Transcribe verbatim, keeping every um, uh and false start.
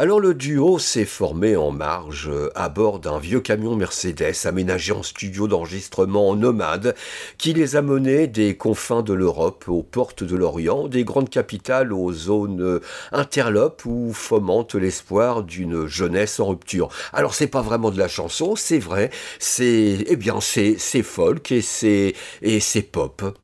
Alors le duo s'est formé en marge euh, à bord d'un vieux camion Mercedes aménagé en studio d'enregistrement nomade qui les a menés des confins de l'Europe aux portes de l'Orient, des grandes capitales aux zones euh, interlopes où fomente l'espoir d'une jeunesse en rupture. Alors c'est pas vraiment de la chanson, c'est vrai, c'est eh bien c'est c'est folk et c'est et c'est pop.